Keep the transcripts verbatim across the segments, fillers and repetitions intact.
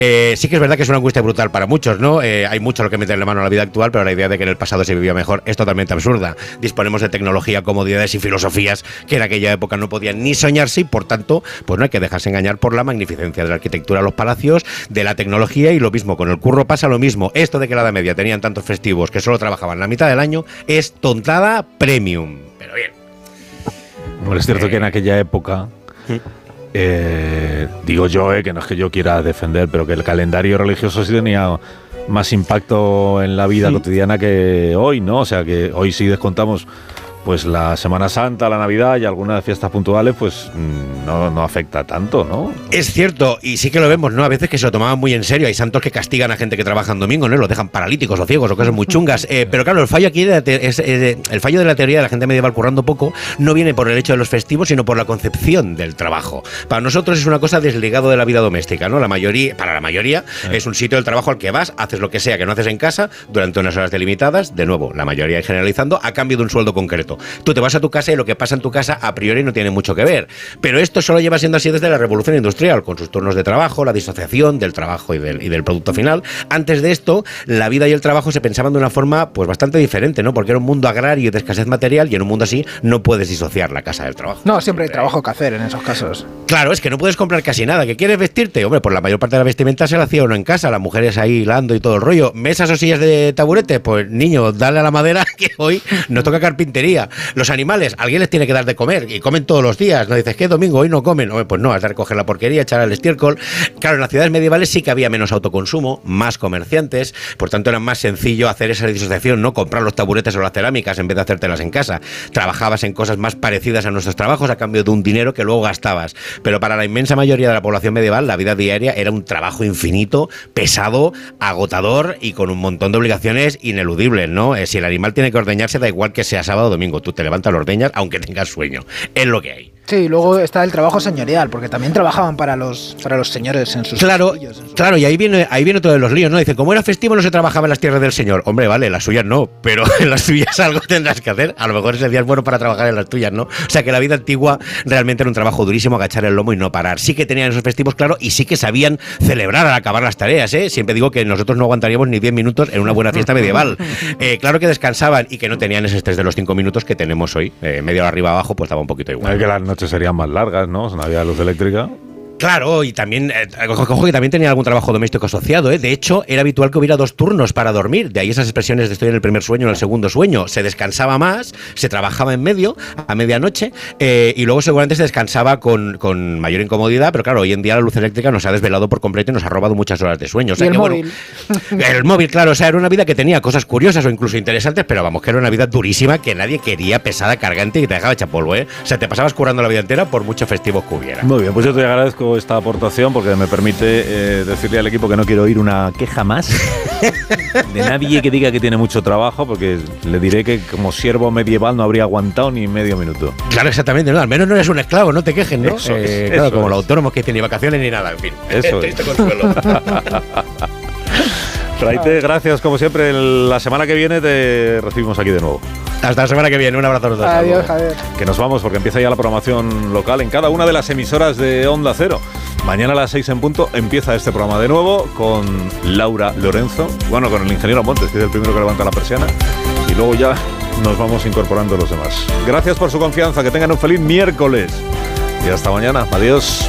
Eh, sí que es verdad que es una angustia brutal para muchos, ¿no? Eh, hay mucho a lo que meterle mano a la vida actual, pero la idea de que en el pasado se vivía mejor es totalmente absurda. Disponemos de tecnología, comodidades y filosofías que en aquella época no podían ni soñarse y, por tanto, pues no hay que dejarse engañar por la magnificencia de la arquitectura de los palacios, de la tecnología, y lo mismo con el curro pasa lo mismo. Esto de que la Edad Media tenían tantos festivos que solo trabajaban la mitad del año es tontada premium. Pero bien. Bueno, es cierto eh, que en aquella época... ¿sí? Eh, digo yo, eh, que no es que yo quiera defender, pero que el calendario religioso sí tenía más impacto en la vida sí. cotidiana que hoy, ¿no? O sea, que hoy sí descontamos pues la Semana Santa, la Navidad y algunas fiestas puntuales, pues no, no afecta tanto, ¿no? Es cierto, y sí que lo vemos, ¿no? A veces que se lo tomaban muy en serio. Hay santos que castigan a gente que trabaja en domingo, ¿no? Los dejan paralíticos o ciegos o cosas muy chungas. Eh, pero claro, el fallo aquí de la te- es, eh, el fallo de la teoría de la gente medieval currando poco no viene por el hecho de los festivos, sino por la concepción del trabajo. Para nosotros es una cosa desligado de la vida doméstica, ¿no? La mayoría, para la mayoría, sí. es un sitio del trabajo al que vas, haces lo que sea que no haces en casa durante unas horas delimitadas, de nuevo, la mayoría y generalizando, a cambio de un sueldo concreto. Tú te vas a tu casa y lo que pasa en tu casa a priori no tiene mucho que ver. Pero esto solo lleva siendo así desde la revolución industrial, con sus turnos de trabajo, la disociación del trabajo y del, y del producto final. Antes de esto, la vida y el trabajo se pensaban de una forma pues bastante diferente, ¿no? Porque era un mundo agrario y de escasez material, y en un mundo así no puedes disociar la casa del trabajo. No, siempre hay trabajo que hacer en esos casos. Claro, es que no puedes comprar casi nada. ¿Que quieres vestirte? Hombre, pues la mayor parte de la vestimenta se la hacía uno en casa, las mujeres ahí hilando y todo el rollo. ¿Mesas o sillas de taburete? Pues niño, dale a la madera que hoy nos toca carpintería. Los animales, alguien les tiene que dar de comer y comen todos los días. No dices, ¿qué domingo? Hoy no comen. Hombre, pues no, has de recoger la porquería, echar al estiércol. Claro, en las ciudades medievales sí que había menos autoconsumo, más comerciantes, por tanto era más sencillo hacer esa disociación, ¿no? Comprar los taburetes o las cerámicas en vez de hacértelas en casa. Trabajabas en cosas más parecidas a nuestros trabajos a cambio de un dinero que luego gastabas. Pero para la inmensa mayoría de la población medieval, la vida diaria era un trabajo infinito, pesado, agotador y con un montón de obligaciones ineludibles, ¿no? Eh, si el animal tiene que ordeñarse, da igual que sea sábado o domingo, tú te levantas, lo ordeñas, aunque tengas sueño. Es lo que hay. Sí, luego está el trabajo señorial, porque también trabajaban para los para los señores en sus Claro, castillos, en sus... claro, y ahí viene ahí viene todo de los líos, ¿no? Dice, como era festivo no se trabajaba en las tierras del señor. Hombre, vale, las suyas no, pero en las tuyas algo tendrás que hacer. A lo mejor ese día es bueno para trabajar en las tuyas, ¿no? O sea, que la vida antigua realmente era un trabajo durísimo, agachar el lomo y no parar. Sí que tenían esos festivos, claro, y sí que sabían celebrar al acabar las tareas, ¿eh? Siempre digo que nosotros no aguantaríamos ni diez minutos en una buena fiesta medieval. Eh, claro que descansaban y que no tenían ese estrés de los cinco minutos que tenemos hoy. Eh, media hora arriba abajo, pues estaba un poquito igual. Es que las noches serían más largas, ¿no? No había luz eléctrica. Claro, y también, eh, cojo que también tenía algún trabajo doméstico asociado, ¿eh? De hecho, era habitual que hubiera dos turnos para dormir, de ahí esas expresiones de estoy en el primer sueño, en el segundo sueño. Se descansaba más, se trabajaba en medio, a medianoche, eh, y luego seguramente se descansaba con, con mayor incomodidad, pero claro, hoy en día la luz eléctrica nos ha desvelado por completo y nos ha robado muchas horas de sueño. O sea, y el que, móvil. Bueno, el móvil, claro, o sea, era una vida que tenía cosas curiosas o incluso interesantes, pero vamos, que era una vida durísima que nadie quería, pesada, cargante y que te dejaba hecha polvo, ¿eh? O sea, te pasabas currando la vida entera por muchos festivos que hubiera. Muy bien, pues yo te agradezco esta aportación, porque me permite eh, decirle al equipo que no quiero oír una queja más de nadie que diga que tiene mucho trabajo, porque le diré que como siervo medieval no habría aguantado ni medio minuto. Claro, exactamente, ¿no? Al menos no eres un esclavo, no te quejen, ¿no? Eso eh, es, claro, eso como es. los autónomos que tienen ni vacaciones ni nada, en fin. Eso Triste es. consuelo. Fraite, gracias como siempre. El- La semana que viene te recibimos aquí de nuevo. Hasta la semana que viene, un abrazo a los dos. Adiós, Javier. Que nos vamos porque empieza ya la programación local en cada una de las emisoras de Onda Cero. Mañana a las seis en punto empieza este programa de nuevo con Laura Lorenzo, bueno, con el ingeniero Montes, que es el primero que levanta la persiana, y luego ya nos vamos incorporando los demás. Gracias por su confianza, que tengan un feliz miércoles y hasta mañana. Adiós.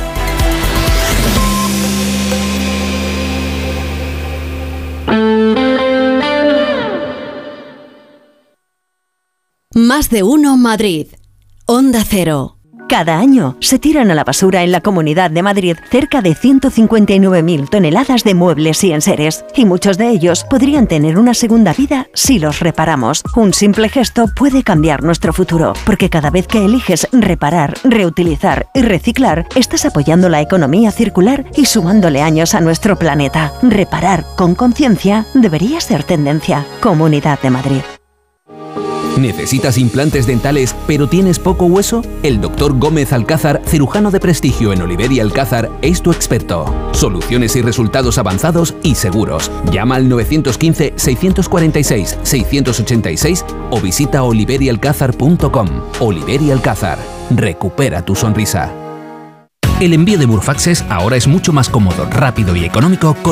Más de uno Madrid. Onda Cero. Cada año se tiran a la basura en la Comunidad de Madrid cerca de ciento cincuenta y nueve mil toneladas de muebles y enseres, y muchos de ellos podrían tener una segunda vida si los reparamos. Un simple gesto puede cambiar nuestro futuro, porque cada vez que eliges reparar, reutilizar y reciclar, estás apoyando la economía circular y sumándole años a nuestro planeta. Reparar con conciencia debería ser tendencia. Comunidad de Madrid. ¿Necesitas implantes dentales pero tienes poco hueso? El doctor Gómez Alcázar, cirujano de prestigio en Oliver y Alcázar, es tu experto. Soluciones y resultados avanzados y seguros. Llama al nueve uno cinco, seis cuatro seis, seis ocho seis o visita oliver y alcázar punto com. Oliver y Alcázar. Recupera tu sonrisa. El envío de Burfaxes ahora es mucho más cómodo, rápido y económico con